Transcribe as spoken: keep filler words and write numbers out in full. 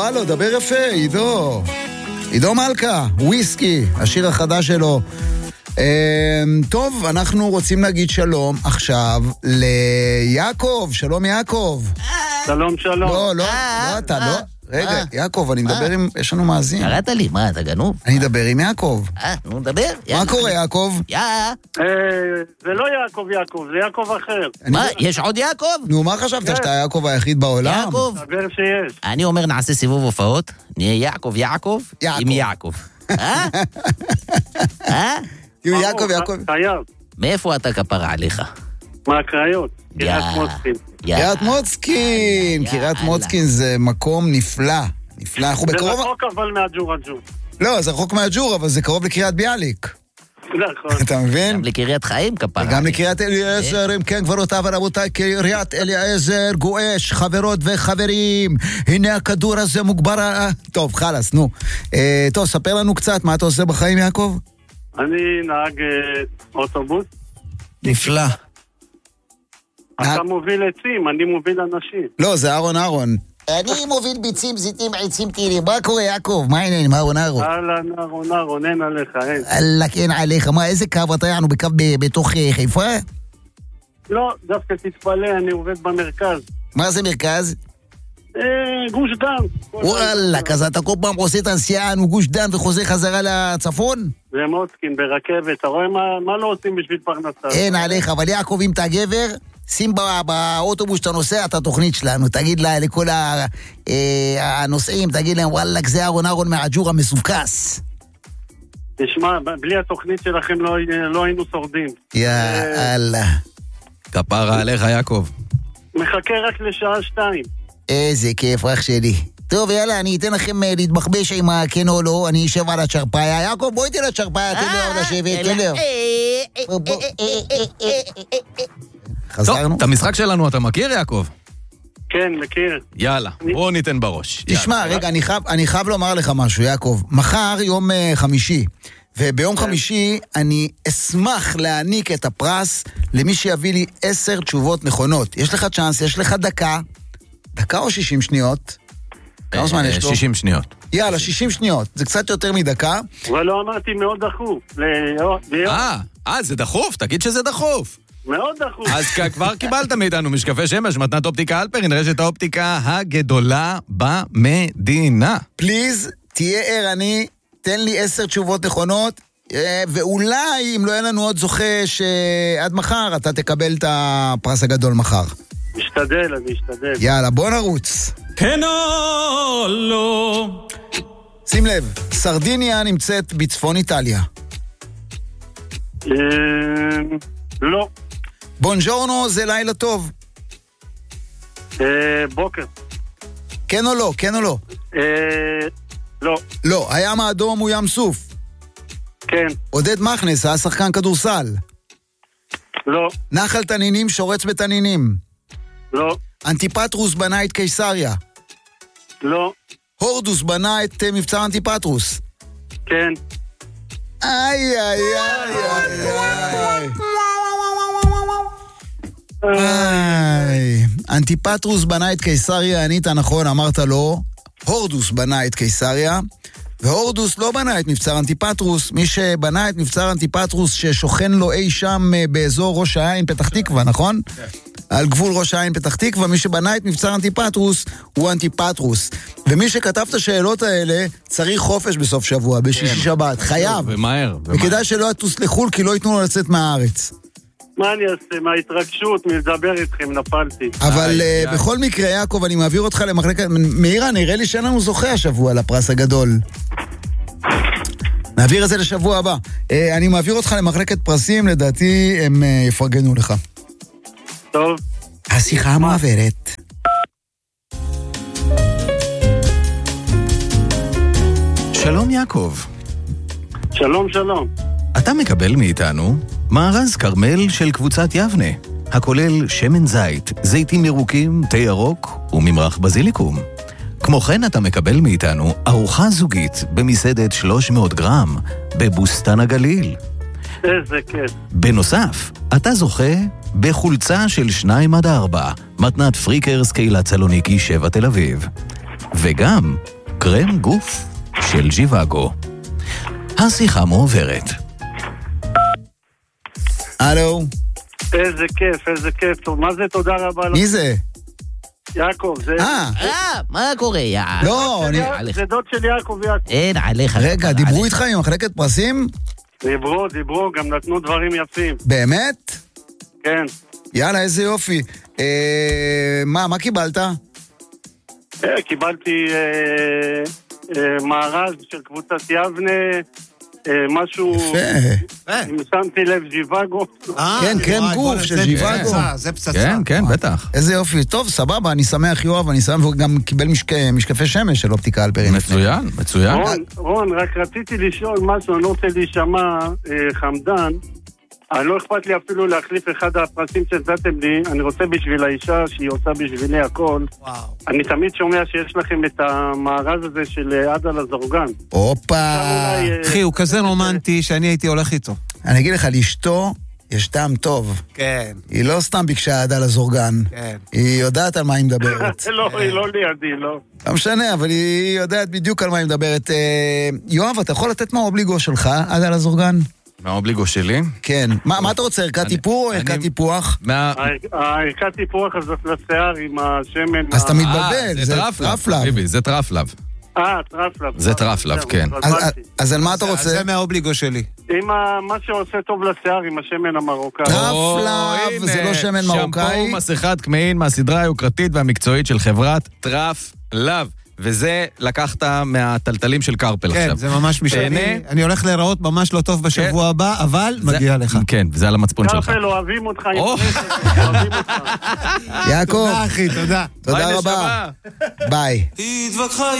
הלו, הלו, דבר יפה, עידו. עידו מלכה, וויסקי, השיר החדש שלו. טוב, אנחנו רוצים להגיד שלום עכשיו ליעקב. שלום יעקב. שלום, שלום. לא, לא, לא אתה, לא. רגע, יעקב, אני מדבר עם... יש לנו מאזין. קראת לי, מה, אתה גנוב? אני מדבר עם יעקב. אה, נו, דבר. מה קורה, יעקב? יא. זה לא יעקב יעקב, זה יעקב אחר. מה, יש עוד יעקב? נו, מה חשבת, שאתה יעקב היחיד בעולם? יעקב. דבר שיש. אני אומר, נעשה סיבוב הופעות, נהיה יעקב יעקב עם יעקב. אה? אה? יעקב, יעקב. חייב. מאיפה אתה כפרה עליך? מהקריות. קריית מוצקין. קריית מוצקין. קריית מוצקין זה מקום נפלא. נפלא. אנחנו זה בקרוב... רחוק אבל מהג'ור הג'ור. לא, זה רחוק מהג'ור, אבל זה קרוב לקריית ביאליק. נכון. אתה מבין? גם לקריית חיים כפרה. גם לקריית אליעזר, אם כן גברותיי ורבותיי, קריית אליעזר, גואש, חברות וחברים. הנה הכדור הזה מוגבר... טוב, חלס, נו. טוב, ספר לנו קצת, מה אתה עושה בחיים, יעקב? אני נהג אוטובוס. נפלא. אתה מוביל עצים, אני מוביל אנשים. לא, זה אהרון אהרון. אני מוביל ביצים, זיתים, עצים, טילים. מה קורה, יעקב? מה העניין, אהרון אהרון? אהלן, אהרון אהרון, אין עליך, אין. אללק, אין עליך. מה, איזה קו אתה יענו בקו בתוך חיפה? לא, דווקא תתפלא, אני עובד במרכז. מה זה מרכז? גוש דן. וואלק, אז אתה כל פעם עושה את הנסיעה גוש דן וחוזר חזרה לצפון? זה מוצקין, ברכבת. אתה רואה מה לא עושים בשביל פרנסה? אין עליך, אבל יעקב, אם אתה גבר, שים באוטובוס שאתה נוסע את התוכנית שלנו. תגיד לה לכל הנוסעים, תגיד להם, וואלק, זה אהרון אהרון מהג'ור המסוכס. תשמע, בלי התוכנית שלכם לא היינו שורדים. יאללה. כפרה עליך, יעקב. מחכה רק לשעה שתיים. איזה כיף, אח שלי. טוב, יאללה, אני אתן לכם להתבחבש עם הכן או לא, אני אשב על הצ'רפאיה. יעקב, בואי תן לצ'רפאיה, תן לו לשבת, תן לו. חזרנו? טוב, את המשחק שלנו אתה מכיר, יעקב? כן, מכיר. יאללה, בואו ניתן בראש. תשמע, רגע, אני חייב לומר לך משהו, יעקב. מחר יום חמישי, וביום חמישי אני אשמח להעניק את הפרס למי שיביא לי עשר תשובות נכונות. יש לך צ'אנס, יש לך דקה, דקה או שישים שניות? כמה זמן יש לו? שישים שניות. יאללה, שישים שניות. זה קצת יותר מדקה. אבל לא אמרתי מאוד דחוף. אה, אה, זה דחוף? תגיד שזה דחוף. מאוד דחוף. אז כבר קיבלת מאיתנו משקפי שמש, מתנת אופטיקה אלפרין, רשת האופטיקה הגדולה במדינה. פליז, תהיה ערני, תן לי עשר תשובות נכונות, ואולי אם לא יהיה לנו עוד זוכה שעד מחר אתה תקבל את הפרס הגדול מחר. משתדל, אני משתדל. יאללה, בוא נרוץ. כן או לא. שים לב, סרדיניה נמצאת בצפון איטליה. לא. בונג'ורנו זה לילה טוב. בוקר. כן או לא, כן או לא? לא. לא, הים האדום הוא ים סוף. כן. עודד מכנס היה שחקן כדורסל. לא. נחל תנינים שורץ בתנינים. לא. אנטיפטרוס בנה את קיסריה. לא. הורדוס בנה את מבצר אנטיפטרוס. כן. איי איי איי איי איי. אנטיפטרוס בנה את קיסריה, ענית נכון, אמרת לא. הורדוס בנה את קיסריה, והורדוס לא בנה את מבצר אנטיפטרוס. מי שבנה את מבצר אנטיפטרוס ששוכן לו אי שם באזור ראש העין פתח תקווה, נכון? כן. על גבול ראש העין פתח תקווה, מי שבנה את מבצר אנטיפטרוס הוא אנטיפטרוס. ומי שכתב את השאלות האלה צריך חופש בסוף שבוע, בשישי שבת, חייב. ומהר. וכדאי שלא יטוס לחול, כי לא ייתנו לו לצאת מהארץ. מה אני אעשה? מההתרגשות, מלדבר איתכם, נפלתי. אבל בכל מקרה, יעקב, אני מעביר אותך למחלקת... מאירה, נראה לי שאין לנו זוכה השבוע לפרס הגדול. נעביר את זה לשבוע הבא. אני מעביר אותך למחלקת פרסים, לדעתי הם יפרגנו לך. טוב. השיחה המועברת. שלום יעקב. שלום, שלום. אתה מקבל מאיתנו מארז קרמל של קבוצת יבנה, הכולל שמן זית, זיתים ירוקים, תה ירוק וממרח בזיליקום. כמו כן אתה מקבל מאיתנו ארוחה זוגית במסעדת שלוש מאות גרם בבוסתן הגליל. איזה כיף. בנוסף, אתה זוכה בחולצה של שניים עד ארבע, מתנת פריקרס קהילת סלוניקי שבע תל אביב. וגם קרם גוף של ז'יוואגו. השיחה מועברת. הלו. איזה כיף, איזה כיף. טוב, מה זה תודה רבה? מי זה? יעקב, זה... אה, אה, מה קורה, יעקב? לא, אני... זה דוד של יעקב יעקב. אין עליך. רגע, דיברו איתך עם מחלקת פרסים? דיברו, דיברו, גם נתנו דברים יפים. באמת? כן. יאללה, איזה יופי. אה, מה, מה קיבלת? אה, קיבלתי אה, אה, מארז של קבוצת יבנה, אה, משהו... יפה. אם שמתי לב, ז'יוואגו. כן, קרם גוף של ז'יוואגו. זה פצצה. כן, כן, בטח. איזה יופי. טוב, סבבה, אני שמח יואב, אני שמח, והוא גם קיבל משקפי שמש של אופטיקה אלפרין. מצוין, מצוין. רון, רון, רק רציתי לשאול משהו, אני לא רוצה להישמע אה, חמדן. אני לא אכפת לי אפילו להחליף אחד הפרסים שנתתם לי, אני רוצה בשביל האישה שהיא עושה בשבילי הכל. וואו. אני תמיד שומע שיש לכם את המארז הזה של עדה לזורגן. הופה. אחי, הוא כזה רומנטי שאני הייתי הולך איתו. אני אגיד לך, לאשתו יש טעם טוב. כן. היא לא סתם ביקשה עדה לזורגן. כן. היא יודעת על מה היא מדברת. לא, היא לא לידי, לא. לא משנה, אבל היא יודעת בדיוק על מה היא מדברת. יואב, אתה יכול לתת מה האובליגו שלך, עדה לזורגן? מה האובליגו שלי? כן. מה אתה רוצה, ערכת טיפור או ערכת טיפוח? הערכת טיפוח הזאת לשיער עם השמן... אז אתה מתבלבל, זה טרפלב. זה טרפלב. אה, טרפלב. זה טרפלב, כן. אז על מה אתה רוצה? זה מהאובליגו שלי. עם מה שעושה טוב לשיער, עם השמן המרוקאי. טרפלב, זה לא שמן מרוקאי. שמפו מסכת קמעין מהסדרה היוקרתית והמקצועית של חברת טרפלב. וזה לקחת מהטלטלים של קרפל עכשיו. כן, זה ממש משנה. אני הולך להיראות ממש לא טוב בשבוע הבא, אבל מגיע לך. כן, זה על המצפון שלך. קרפל, אוהבים אותך. אוהבים אותך. יעקב. תודה, אחי, תודה. תודה רבה. ביי.